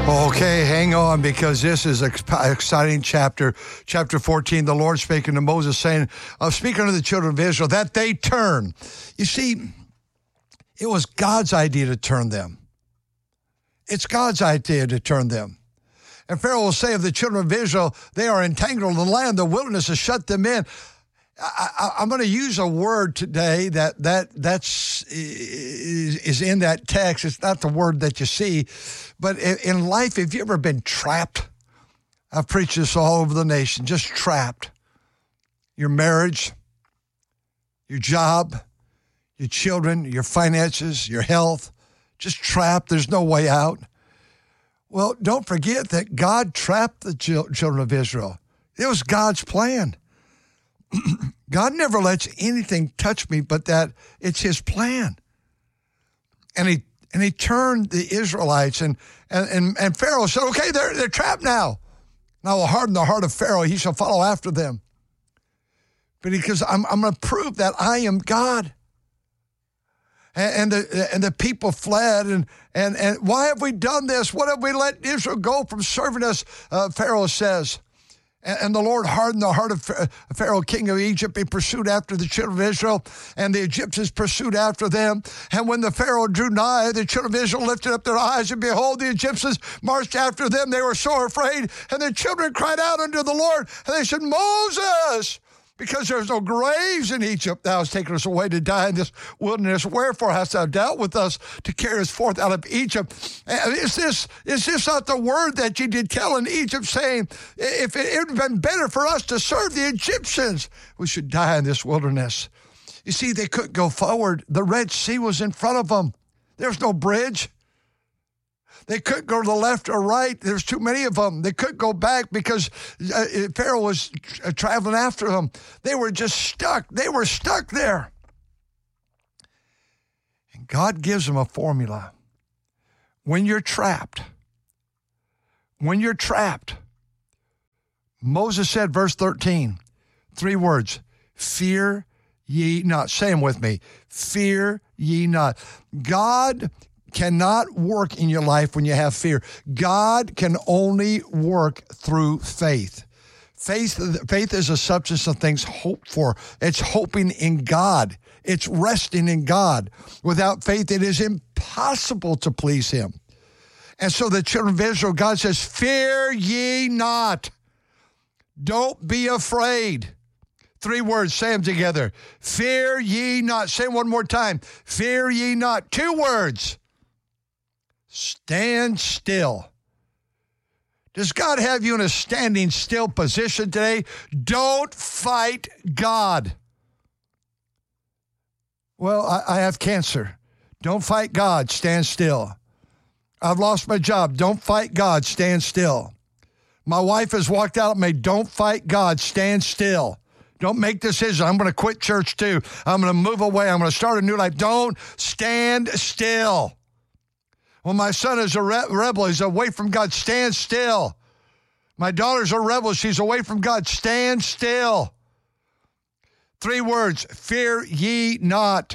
Okay, hang on, because this is an exciting chapter. Chapter 14, the Lord speaking to Moses, saying, speaking to the children of Israel, that they turn. You see, it was God's idea to turn them. It's God's idea to turn them. And Pharaoh will say of the children of Israel, they are entangled in the land, the wilderness has shut them in. I'm going to use a word today that's in that text. It's not the word that you see, but in life, have you ever been trapped? I've preached this all over the nation, just trapped. Your marriage, your job, your children, your finances, your health, just trapped. There's no way out. Well, don't forget that God trapped the children of Israel. It was God's plan. God never lets anything touch me but that it's his plan. And he turned the Israelites and Pharaoh said, okay, they're trapped now. Now I will harden the heart of Pharaoh, he shall follow after them. But because I'm going to prove that I am God. And the people fled, and why have we done this? What have we let Israel go from serving us? Pharaoh says. And the Lord hardened the heart of Pharaoh, king of Egypt. He pursued after the children of Israel, and the Egyptians pursued after them. And when the Pharaoh drew nigh, the children of Israel lifted up their eyes, and behold, the Egyptians marched after them. They were sore afraid, and the children cried out unto the Lord, and they said, Moses, because there's no graves in Egypt, thou hast taken us away to die in this wilderness. Wherefore hast thou dealt with us to carry us forth out of Egypt? Is this not the word that you did tell in Egypt, saying, if it would have been better for us to serve the Egyptians, we should die in this wilderness? You see, they couldn't go forward. The Red Sea was in front of them. There's no bridge. They couldn't go to the left or right. There's too many of them. They couldn't go back because Pharaoh was traveling after them. They were just stuck. They were stuck there. And God gives them a formula. When you're trapped, Moses said, verse 13, 3 words, fear ye not. Say them with me. Fear ye not. God cannot work in your life when you have fear. God can only work through faith. Faith is a substance of things hoped for. It's hoping in God. It's resting in God. Without faith, it is impossible to please him. And so the children of Israel, God says, fear ye not. Don't be afraid. 3 words, say them together. Fear ye not. Say them one more time. Fear ye not. 2 words. Stand still. Does God have you in a standing still position today? Don't fight God. Well, I have cancer. Don't fight God. Stand still. I've lost my job. Don't fight God. Stand still. My wife has walked out on me. Don't fight God. Stand still. Don't make decisions. I'm going to quit church too. I'm going to move away. I'm going to start a new life. Don't stand still. When my son is a rebel, he's away from God, stand still. My daughter's a rebel, she's away from God, stand still. 3 words, fear ye not.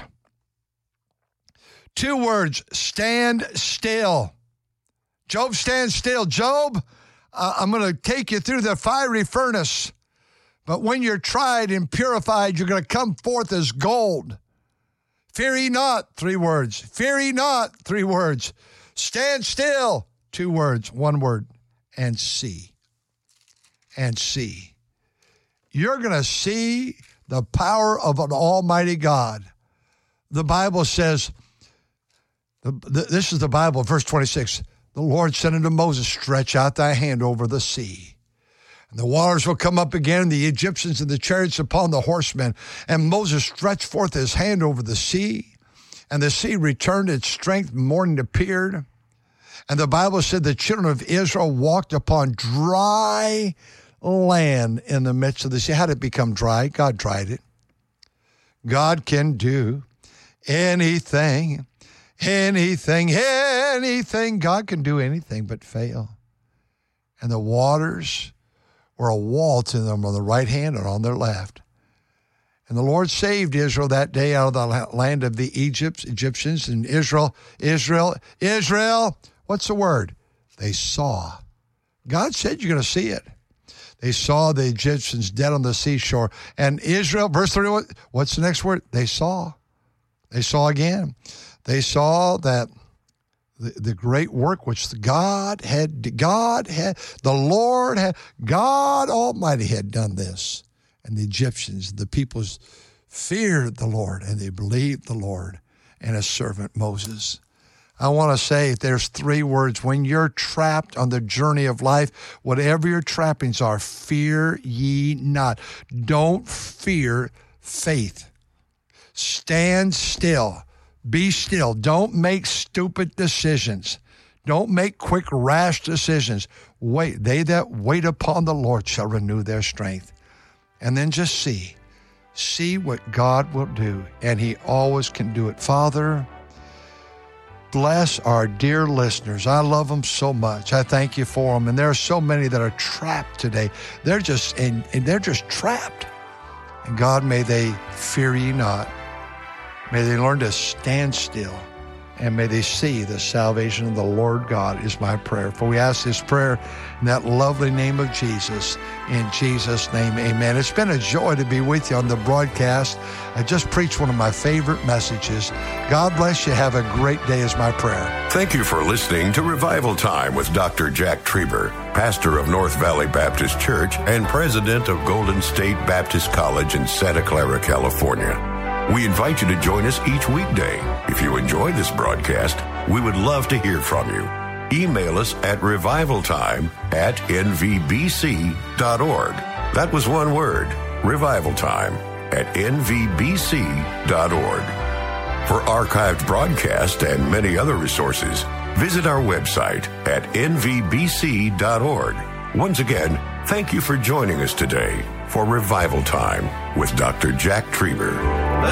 2 words, stand still. Job, stand still. Job, I'm going to take you through the fiery furnace, but when you're tried and purified, you're going to come forth as gold. Fear ye not, 3 words. Fear ye not, 3 words. Stand still, 2 words, 1 word, and see. And see. You're going to see the power of an almighty God. The Bible says, this is the Bible, verse 26. The Lord said unto Moses, stretch out thy hand over the sea. And the waters will come up again, the Egyptians and the chariots upon the horsemen. And Moses stretched forth his hand over the sea. And the sea returned its strength, morning appeared. And the Bible said the children of Israel walked upon dry land in the midst of the sea. How did it become dry? God dried it. God can do anything. God can do anything but fail. And the waters were a wall to them on the right hand and on their left. And the Lord saved Israel that day out of the land of the Egyptians and Israel. What's the word? They saw. God said you're going to see it. They saw the Egyptians dead on the seashore. And Israel, verse 31, what's the next word? They saw. They saw again. They saw that the great work which God Almighty had done this. And the Egyptians, the peoples, feared the Lord, and they believed the Lord and his servant Moses. I want to say there's 3 words. When you're trapped on the journey of life, whatever your trappings are, fear ye not. Don't fear faith. Stand still. Be still. Don't make stupid decisions. Don't make quick, rash decisions. Wait. They that wait upon the Lord shall renew their strength. And then just see. See what God will do. And he always can do it. Father, bless our dear listeners. I love them so much. I thank you for them. And there are so many that are trapped today. They're just trapped. And God, may they fear ye not. May they learn to stand still, and may they see the salvation of the Lord God is my prayer. For we ask this prayer in that lovely name of Jesus. In Jesus' name, amen. It's been a joy to be with you on the broadcast. I just preached one of my favorite messages. God bless you. Have a great day is my prayer. Thank you for listening to Revival Time with Dr. Jack Trieber, pastor of North Valley Baptist Church and president of Golden State Baptist College in Santa Clara, California. We invite you to join us each weekday. If you enjoy this broadcast, we would love to hear from you. Email us at revivaltime@nvbc.org. That was one word, revivaltime@nvbc.org. For archived broadcasts and many other resources, visit our website at nvbc.org. Once again, thank you for joining us today for Revival Time with Dr. Jack Trieber.